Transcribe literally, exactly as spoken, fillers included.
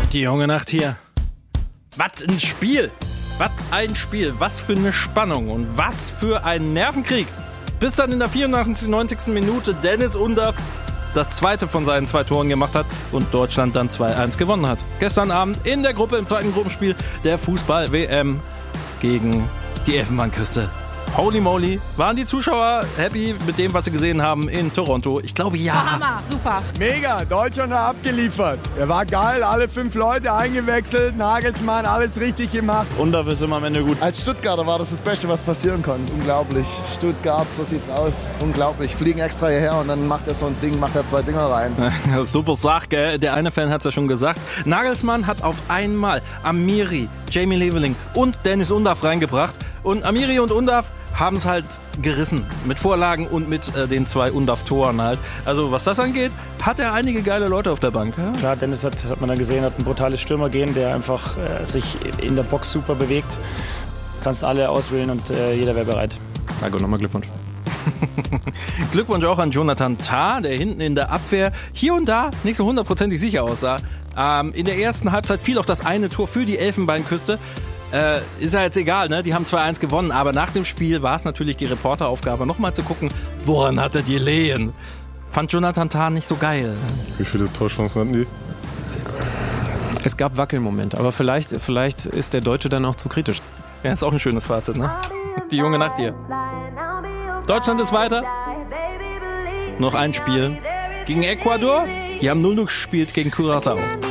Die junge Nacht hier. Was ein Spiel! Was ein Spiel! Was für eine Spannung und was für ein Nervenkrieg! Bis dann in der vierundneunzigsten neunzigsten Minute Deniz Undav das zweite von seinen zwei Toren gemacht hat und Deutschland dann zwei eins gewonnen hat. Gestern Abend in der Gruppe, im zweiten Gruppenspiel der Fußball-W M gegen die Elfenbeinküste. Holy moly, waren die Zuschauer happy mit dem, was sie gesehen haben in Toronto? Ich glaube, ja. Hammer, super. Mega, Deutschland hat abgeliefert. Er war geil, alle fünf Leute eingewechselt, Nagelsmann, alles richtig gemacht. Undav ist immer am Ende gut. Als Stuttgarter war das das Beste, was passieren konnte. Unglaublich. Stuttgart, so sieht's aus. Unglaublich. Fliegen extra hierher und dann macht er so ein Ding, macht er zwei Dinger rein. Super Sache, gell? Der eine Fan hat's ja schon gesagt. Nagelsmann hat auf einmal Amiri, Jamie Leveling und Deniz Undav reingebracht. Und Amiri und Undav haben es halt gerissen. Mit Vorlagen und mit äh, den zwei Undav-Toren halt. Also was das angeht, hat er einige geile Leute auf der Bank. Ja? Klar, Deniz hat, hat man dann gesehen, hat ein brutales Stürmergehen, der einfach äh, sich in der Box super bewegt. Kannst alle auswählen und äh, jeder wäre bereit. Danke und nochmal Glückwunsch. Glückwunsch auch an Jonathan Tah, der hinten in der Abwehr hier und da nicht so hundertprozentig sicher aussah. Ähm, in der ersten Halbzeit fiel auch das eine Tor für die Elfenbeinküste. Äh, ist ja jetzt egal, ne? Die haben zwei eins gewonnen, aber nach dem Spiel war es natürlich die Reporteraufgabe, nochmal zu gucken, woran hat er die Lehen? Fand Jonathan Tah nicht so geil. Wie viele Torchancen hatten die? Es gab Wackelmomente, aber vielleicht, vielleicht ist der Deutsche dann auch zu kritisch. Ja, ist auch ein schönes Fazit, ne? Die junge Nacht hier. Deutschland ist weiter. Noch ein Spiel gegen Ecuador. Die haben null null gespielt gegen Curaçao.